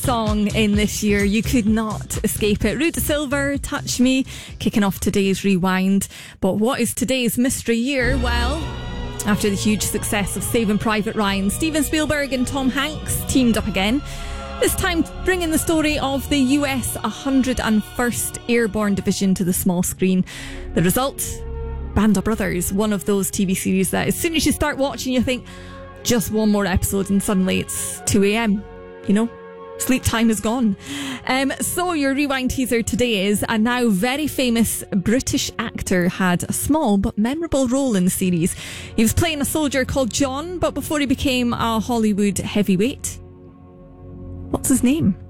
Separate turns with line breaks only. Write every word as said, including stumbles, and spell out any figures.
Song in this year, you could not escape it. Rude Silver, Touch Me, kicking off today's Rewind. But what is today's mystery year? Well, after the huge success of Saving Private Ryan, Steven Spielberg and Tom Hanks teamed up again, this time bringing the story of the U S one hundred first Airborne Division to the small screen. The result? Band of Brothers, one of those T V series that as soon as you start watching you think, just one more episode and suddenly it's two a.m, you know? Sleep time is gone. Um, so your Rewind teaser today is a now very famous British actor had a small but memorable role in the series. He was playing a soldier called John, but before he became a Hollywood heavyweight. What's his name?